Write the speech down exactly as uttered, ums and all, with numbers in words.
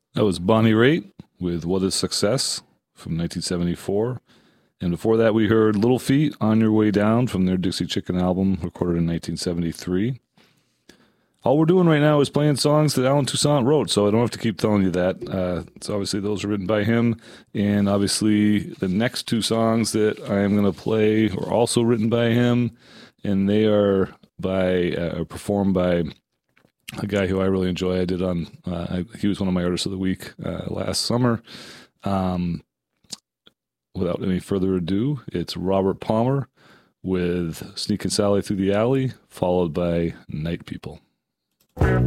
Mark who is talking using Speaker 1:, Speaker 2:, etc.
Speaker 1: That was Bonnie Raitt with What is Success from nineteen seventy-four. And before that, we heard Little Feat On Your Way Down from their Dixie Chicken album recorded in nineteen seventy-three. All we're doing right now is playing songs that Alan Toussaint wrote, so I don't have to keep telling you that. Uh, so obviously those are written by him, and obviously the next two songs that I am going to play are also written by him, and they are by uh, performed by a guy who I really enjoy. I did on uh, I, he was one of my artists of the week uh, last summer. Um, without any further ado, it's Robert Palmer with "Sneakin' Sally Through the Alley," followed by "Night People."